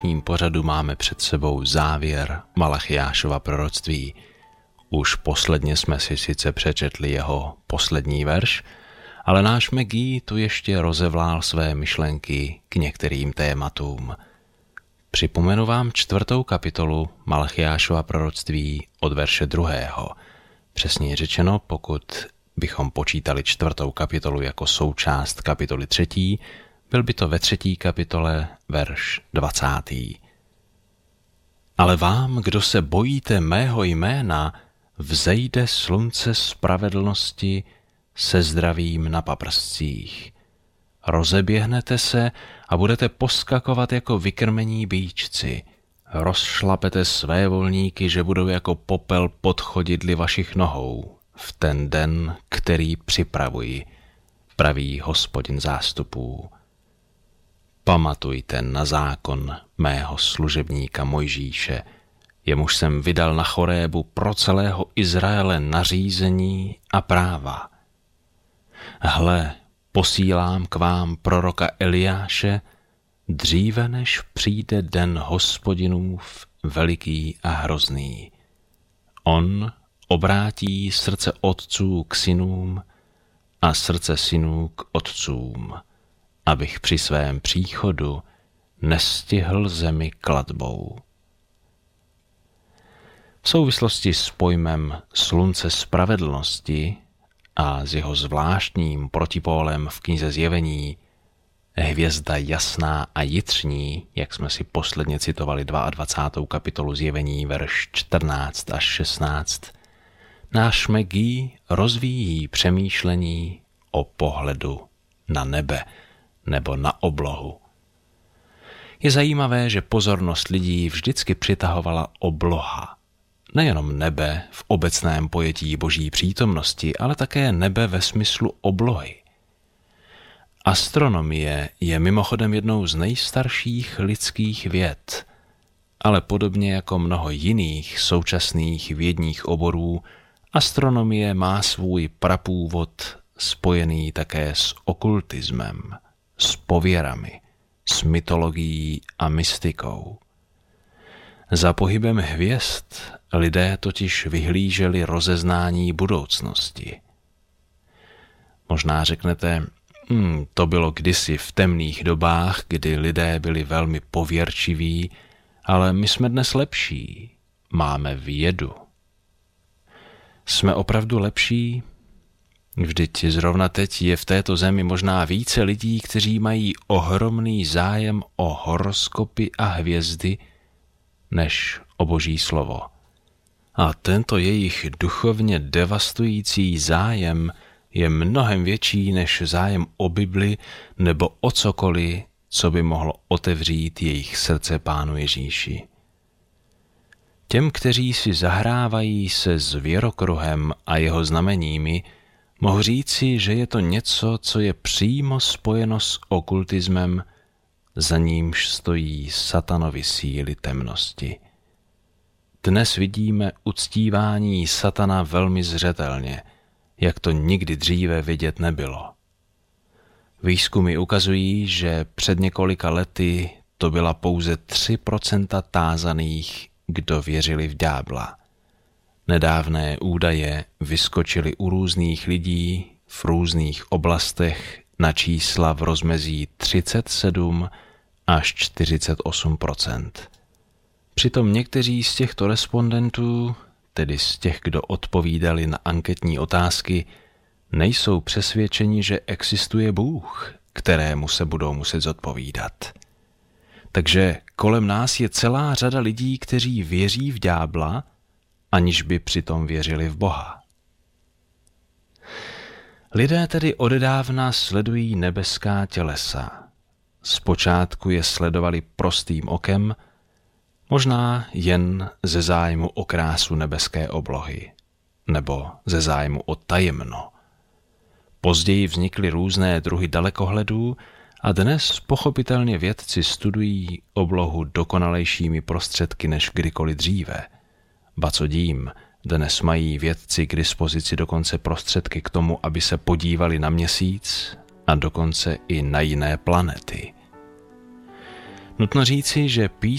V dnešním pořadu máme před sebou závěr Malachiášova proroctví. Už posledně jsme si sice přečetli jeho poslední verš, ale náš Megi tu ještě rozevlál své myšlenky k některým tématům. Připomenu vám 4. kapitolu Malachiášova proroctví od verše 2. Přesně řečeno, pokud bychom počítali 4. kapitolu jako součást kapitoly 3., byl by to ve 3. kapitole verš 20. Ale vám, kdo se bojíte mého jména, vzejde slunce spravedlnosti se zdravím na paprscích. Rozeběhnete se a budete poskakovat jako vykrmení býčci. Rozšlapete své volníky, že budou jako popel pod chodidly vašich nohou v ten den, který připravuji, praví Hospodin zástupů. Pamatujte na zákon mého služebníka Mojžíše, jemuž jsem vydal na Chorébu pro celého Izraele nařízení a práva. Hle, posílám k vám proroka Eliáše, dříve než přijde den Hospodinův veliký a hrozný. On obrátí srdce otců k synům a srdce synů k otcům, abych při svém příchodu nestihl zemi klatbou. V souvislosti s pojmem slunce spravedlnosti a s jeho zvláštním protipólem v knize Zjevení hvězda jasná a jitřní, jak jsme si posledně citovali 22. kapitolu Zjevení, verš 14 až 16, náš Megi rozvíjí přemýšlení o pohledu na nebe nebo na oblohu. Je zajímavé, že pozornost lidí vždycky přitahovala obloha. Nejenom nebe v obecném pojetí boží přítomnosti, ale také nebe ve smyslu oblohy. Astronomie je mimochodem jednou z nejstarších lidských věd, ale podobně jako mnoho jiných současných vědních oborů, astronomie má svůj prapůvod spojený také s okultismem, s pověrami, s mytologií a mystikou. Za pohybem hvězd lidé totiž vyhlíželi rozeznání budoucnosti. Možná řeknete, to bylo kdysi v temných dobách, kdy lidé byli velmi pověrčiví, ale my jsme dnes lepší, máme vědu. Jsme opravdu lepší? Vždyť zrovna teď je v této zemi možná více lidí, kteří mají ohromný zájem o horoskopy a hvězdy, než o boží slovo. A tento jejich duchovně devastující zájem je mnohem větší než zájem o Bibli nebo o cokoliv, co by mohlo otevřít jejich srdce Pánu Ježíši. Těm, kteří si zahrávají se zvěrokruhem a jeho znameními, mohu říci, že je to něco, co je přímo spojeno s okultismem, za nímž stojí satanovy síly temnosti. Dnes vidíme uctívání satana velmi zřetelně, jak to nikdy dříve vidět nebylo. Výzkumy ukazují, že před několika lety to byla pouze 3% tázaných, kdo věřili v ďábla. Nedávné údaje vyskočily u různých lidí v různých oblastech na čísla v rozmezí 37 až 48%. Přitom někteří z těchto respondentů, tedy z těch, kdo odpovídali na anketní otázky, nejsou přesvědčeni, že existuje Bůh, kterému se budou muset zodpovídat. Takže kolem nás je celá řada lidí, kteří věří v ďábla, aniž by přitom věřili v Boha. Lidé tedy odedávna sledují nebeská tělesa. Zpočátku je sledovali prostým okem, možná jen ze zájmu o krásu nebeské oblohy, nebo ze zájmu o tajemno. Později vznikly různé druhy dalekohledů a dnes pochopitelně vědci studují oblohu dokonalejšími prostředky než kdykoliv dříve. Ba co dím, dnes mají vědci k dispozici dokonce prostředky k tomu, aby se podívali na Měsíc a dokonce i na jiné planety. Nutno říci, že